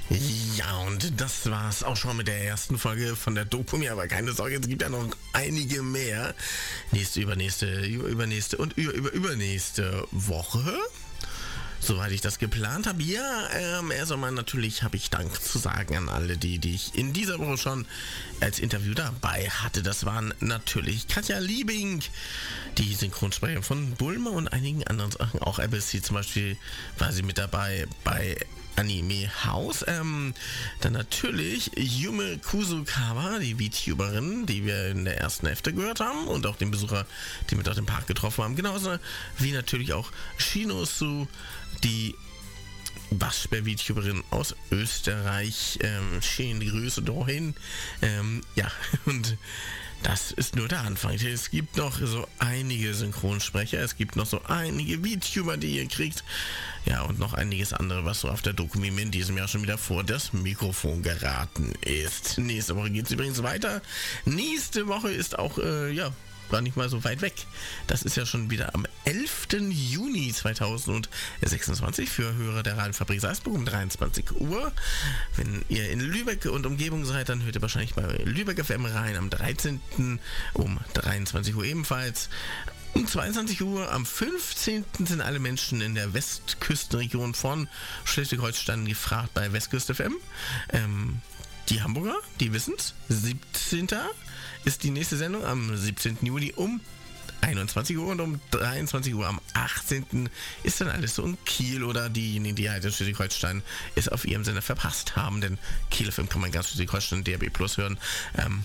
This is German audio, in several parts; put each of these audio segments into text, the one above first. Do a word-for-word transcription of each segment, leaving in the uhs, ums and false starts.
Ja, und das war's auch schon mit der ersten Folge von der Dokumi, aber keine Sorge, es gibt ja noch einige mehr. Nächste, übernächste, über, übernächste und über, über, übernächste Woche. Soweit ich das geplant habe. Ja, ähm, erst einmal natürlich habe ich Dank zu sagen an alle, die, die ich in dieser Woche schon als Interview dabei hatte. Das waren natürlich Katja Liebing, die Synchronsprecherin von Bulma und einigen anderen Sachen. Auch A B C zum Beispiel war sie mit dabei bei Anime House. Ähm, dann natürlich Yume Kusukawa, die VTuberin, die wir in der ersten Hälfte gehört haben und auch den Besucher, den wir dort im Park getroffen haben. Genauso wie natürlich auch Shinosu, die Waschbär-VTuberin aus Österreich. Ähm, schöne Grüße dahin. Ähm, ja, und das ist nur der Anfang. Es gibt noch so einige Synchronsprecher, es gibt noch so einige VTuber, die ihr kriegt. Ja, und noch einiges andere, was so auf der Dokumi in diesem Jahr schon wieder vor das Mikrofon geraten ist. Nächste Woche geht es übrigens weiter. Nächste Woche ist auch, äh, ja, gar nicht mal so weit weg. Das ist ja schon wieder am elften Juni zweitausendsechsundzwanzig für Hörer der Radiofabrik Salzburg um dreiundzwanzig Uhr. Wenn ihr in Lübeck und Umgebung seid, dann hört ihr wahrscheinlich bei Lübeck F M rein am dreizehnten um dreiundzwanzig Uhr ebenfalls. Um zweiundzwanzig Uhr am fünfzehnten sind alle Menschen in der Westküstenregion von Schleswig-Holstein gefragt bei Westküste F M. Ähm, die Hamburger, die wissen's. siebzehnten ist die nächste Sendung am siebzehnten Juli um einundzwanzig Uhr und um dreiundzwanzig Uhr am achtzehnten ist dann alles so in Kiel oder diejenigen, die halt in Schleswig-Holstein es auf ihrem Sender verpasst haben, denn Kiel F M kann man ganz Schleswig-Holstein D A B Plus hören. Ähm,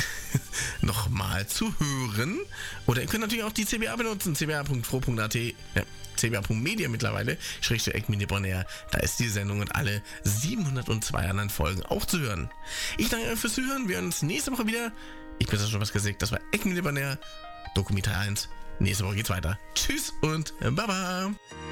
nochmal zu hören. Oder ihr könnt natürlich auch die C B A benutzen, c b a punkt f r o punkt a t, ja, c b a punkt media mittlerweile, Schrägstrich Eckmini Bonner, da ist die Sendung und alle siebenhundertzwei anderen Folgen auch zu hören. Ich danke euch fürs Zuhören, wir hören uns nächste Woche wieder. Ich bin schon was gesagt, das war Eckmini Bonner, Dokumentar eins. Nächste Woche geht's weiter. Tschüss und Baba!